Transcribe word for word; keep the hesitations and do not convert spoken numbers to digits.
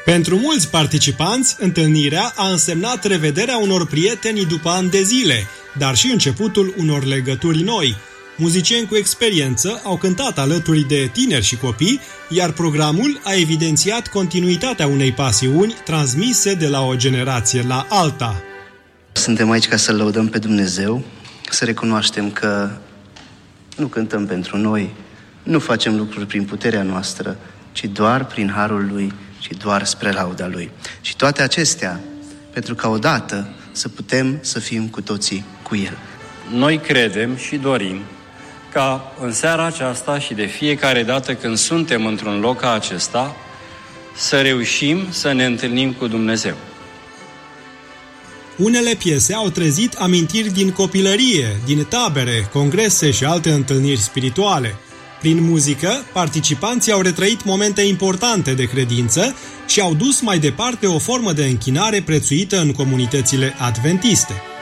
Pentru mulți participanți, întâlnirea a însemnat revederea unor prieteni după ani de zile, dar și începutul unor legături noi. Muzicieni cu experiență au cântat alături de tineri și copii, iar programul a evidențiat continuitatea unei pasiuni transmise de la o generație la alta. Suntem aici ca să-L lăudăm pe Dumnezeu, să recunoaștem că nu cântăm pentru noi, nu facem lucruri prin puterea noastră, ci doar prin harul Lui și doar spre lauda Lui. Și toate acestea, pentru ca odată să putem să fim cu toții cu El. Noi credem și dorim ca în seara aceasta și de fiecare dată când suntem într-un loc ca acesta, să reușim să ne întâlnim cu Dumnezeu. Unele piese au trezit amintiri din copilărie, din tabere, congrese și alte întâlniri spirituale. Prin muzică, participanții au retrăit momente importante de credință și au dus mai departe o formă de închinare prețuită în comunitățile adventiste.